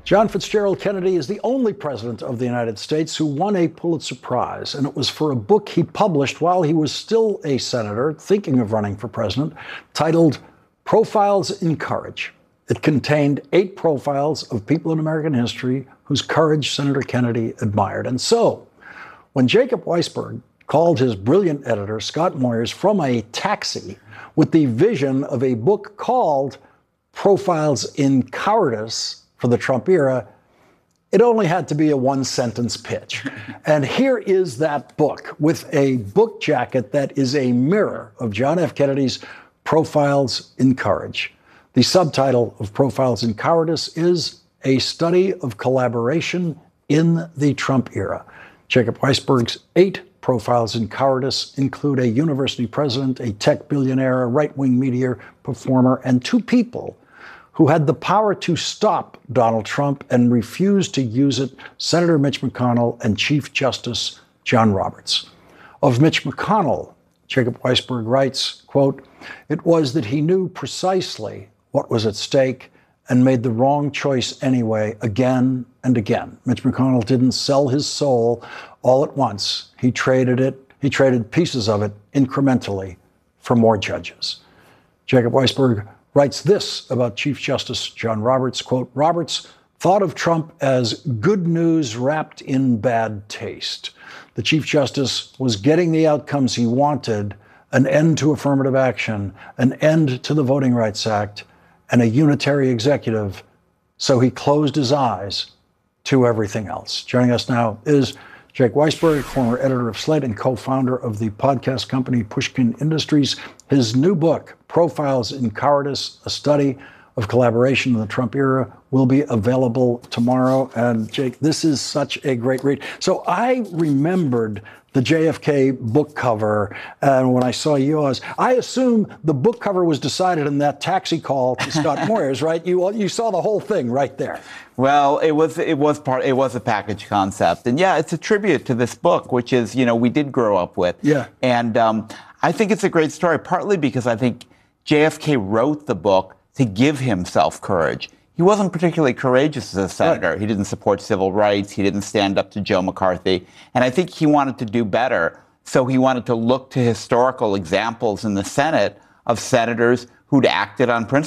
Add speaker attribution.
Speaker 1: John Fitzgerald Kennedy is the only president of the United States who won a Pulitzer Prize, and it was for a book he published while he was still a senator, thinking of running for president, titled Profiles in Courage. It contained 8 profiles of people in American history whose courage Senator Kennedy admired. And so, when Jacob Weisberg called his brilliant editor, Scott Moyers, from a taxi with the vision of a book called Profiles in Cowardice for the Trump era, it only had to be a one-sentence pitch. And here is that book with a book jacket that is a mirror of John F. Kennedy's Profiles in Courage. The subtitle of Profiles in Cowardice is A Study of Collaboration in the Trump Era. Jacob Weisberg's 8 profiles in cowardice include a university president, a tech billionaire, a right-wing media performer, and 2 people who had the power to stop Donald Trump and refused to use it, Senator Mitch McConnell and Chief Justice John Roberts. Of Mitch McConnell, Jacob Weisberg writes, quote, "It was that he knew precisely what was at stake and made the wrong choice anyway, again and again. Mitch McConnell didn't sell his soul all at once. He traded pieces of it incrementally for more judges." Jacob Weisberg writes this about Chief Justice John Roberts, quote, "Roberts thought of Trump as good news wrapped in bad taste. The Chief Justice was getting the outcomes he wanted, an end to affirmative action, an end to the Voting Rights Act, and a unitary executive, so he closed his eyes to everything else." Joining us now is Jake Weisberg, former editor of Slate and co-founder of the podcast company Pushkin Industries. His new book, Profiles in Cowardice, A Study of Collaboration in the Trump Era, will be available tomorrow. And Jake, this is such a great read. So I remembered the JFK book cover, and when I saw yours, I assume the book cover was decided in that taxi call to Scott Moyers, right? You saw the whole thing right there.
Speaker 2: Well, it was a package concept, and yeah, it's a tribute to this book, which is, we did grow up with.
Speaker 1: Yeah.
Speaker 2: And I think it's a great story, partly because I think JFK wrote the book to give himself courage. He wasn't particularly courageous as a senator. Right. He didn't support civil rights. He didn't stand up to Joe McCarthy. And I think he wanted to do better. So he wanted to look to historical examples in the Senate of senators who'd acted on principle.